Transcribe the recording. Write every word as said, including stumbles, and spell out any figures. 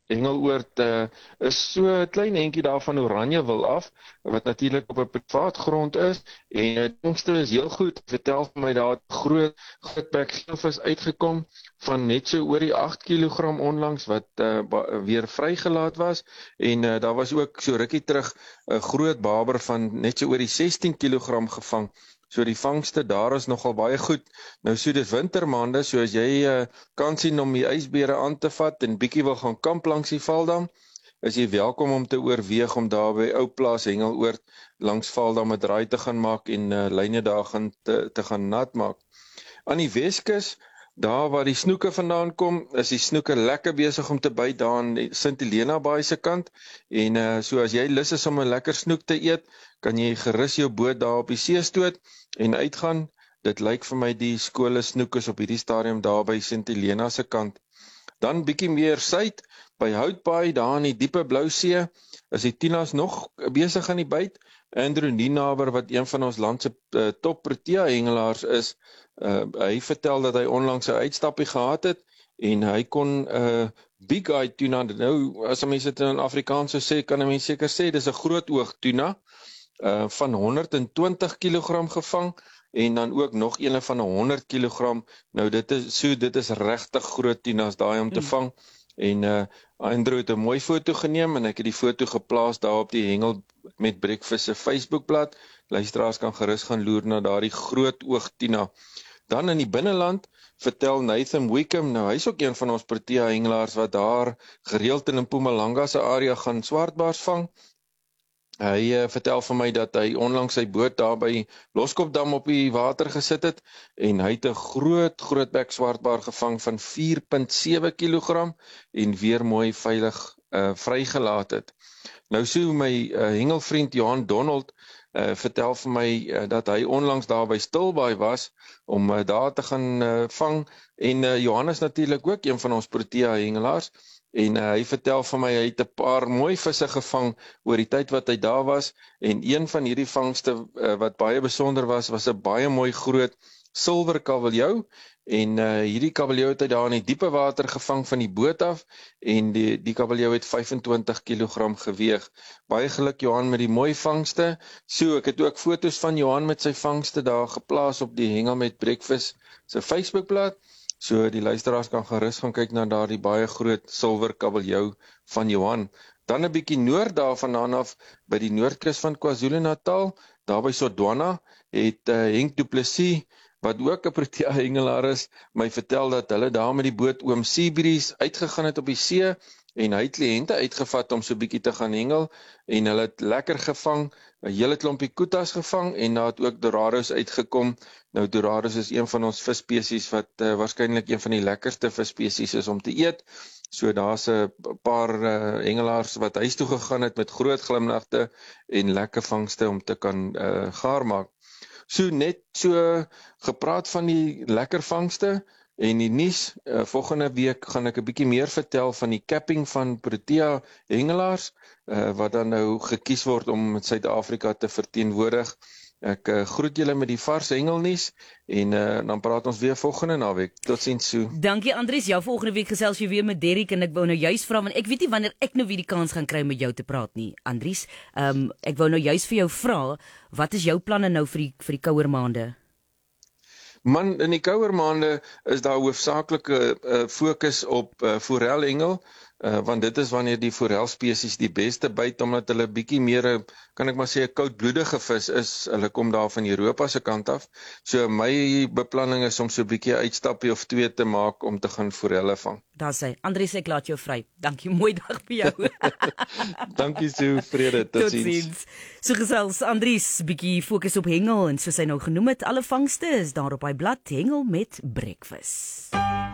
hengeloord uh, is so 'n klein entjie daar van Oranjewil af, wat natuurlik op 'n privaat grond is, en die vangste is heel goed. Vertel vir my daar het groot grootbek geelvis uitgekom van net so oor die agt kilogram onlangs wat uh, weer vrygelaat was, en uh, daar was ook so rukkie terug 'n groot baber van net so oor die sestien kilogram gevang. So die vangste daar is nogal baie goed. Nou so dis wintermaande, so as jy uh, kan sien om die ysbere aan te vat en bietjie wil gaan kamp langs die Valdam, is jy welkom om te oorweeg om daar by Ou Plaas Hengeloord langs Valdam 'n draai te gaan maak en uh, lyne daar gaan te, te gaan nat maak. Aan die Weskus, daar waar die snoeke vandaan kom, is die snoeke lekker besig om te byt daar aan die Sint Helena Baai se kant, en uh, so as jy lus is om 'n lekker snoek te eet, kan jy gerus jou boot daar op die see stoot en uitgaan. Dit lyk vir my die skole snoek is op hierdie stadium daar by Sint Helena se kant. Dan bietjie meer suid, by Houtbaai, daar in die diepe blou see, is die tinas nog besig aan die byt. Andrew Nienaber, wat een van ons land se uh, top protea hengelaars is, uh, hy vertel dat hy onlangs 'n uitstappie gehad het, en hy kon 'n uh, big eye tuna, nou as mense dit in Afrikaans sou sê, kan 'n mens seker sê, dis 'n groot oog tuna, uh, van honderd en twintig kilogram gevang, en dan ook nog een van honderd kilogram. Nou dit is so, dit is regtig groot tunas daai om te mm. vang, en uh, Andrew het 'n mooi foto geneem, en ek het die foto geplaas daar op die Hengel met Breakfast se Facebookblad. Luisteraars kan gerus gaan loer na daardie groot oog tuna. Dan in die binneland vertel Nathan Wickham, nou hy's ook een van ons protea hengelaars wat daar gereeld in Mpumalanga se area gaan swartbaars vang. Hy uh, vertel vir my dat hy onlangs sy boot daar by Loskopdam op die water gesit het, en hy het 'n groot grootbek swartbaar gevang van vier komma sewe kilogram en weer mooi veilig uh, vrygelaat het. Nou so my uh, hengelvriend Johan Donald uh, vertel vir my uh, dat hy onlangs daar by Stilbaai was om uh, daar te gaan uh, vang, en uh, Johan is natuurlik ook een van ons protea hengelaars. En uh, hy vertel vir my, hy het 'n paar mooi visse gevang oor die tyd wat hy daar was, en een van hierdie vangste uh, wat baie besonder was, was 'n baie mooi groot silwer kabeljou, en uh, hierdie kabeljou het hy daar in die diepe water gevang van die boot af, en die, die kabeljou het vyfentwintig kilogram geweeg. Baie geluk Johan met die mooi vangste. So, ek het ook foto's van Johan met sy vangste daar geplaas op die Hengel met Breakfast se Facebookblad. So die luisteraars kan gerus gaan kyk na daardie baie groot silwer kabeljou van Johan. Dan 'n bietjie noord daarvandaan af, by die noordkus van KwaZulu-Natal, daar by Sodwana, het uh, Henk Du Plessis, wat ook 'n protea hengelaar is, my vertel dat hulle daar met die boot Oom Seabreeze uitgegaan het op die see, en hy het kliënte uitgevat om so bietjie te gaan hengel, en hulle het lekker gevang, 'n hele klompie kutas gevang, en daar het ook dorados uitgekom. Nou dorados is een van ons visspesies wat uh, waarskynlik een van die lekkerste visspesies is om te eet. So daar's 'n paar uh, hengelaars wat huis toe gegaan het met groot glimlagte en lekker vangste om te kan uh, gaar maak. So net so gepraat van die lekker vangste en die nuus. Uh, volgende week gaan ek 'n bietjie meer vertel van die capping van protea hengelaars, uh, wat dan nou gekies word om Suid-Afrika te verteenwoordig. Ek uh, groet julle met die vars hengelnuus, en uh, dan praat ons weer volgende naweek. Totsiens so. Dankie Andries, jou volgende week gesels jy weer met Derrick, en ek wou nou juist vra, want ek weet nie wanneer ek nou weer die kans gaan kry met jou te praat nie, Andries. Um, ek wou nou juist vir jou vra, wat is jou planne nou vir die, vir die kouer maande? Man, in die kouer maande is daar hoofsaaklike uh, fokus op uh, forelhengel, uh, want dit is wanneer die forelspesies die beste byt, omdat hulle bietjie meer, kan ek maar sê, 'n koudbloedige vis is. Hulle kom daar van Europa se kant af. So my beplanning is om so 'n bietjie uitstappie of twee te maak om te gaan forelle vang. Daar sê, Andries, ek laat jou vry. Dankie, mooi dag vir jou. Dankie so, vrede, tot ziens. So gesels Andries, bietjie fokus op hengel, en soos hy nou genoem het, alle vangste is daar op hy blad, Hengel met Breakfast.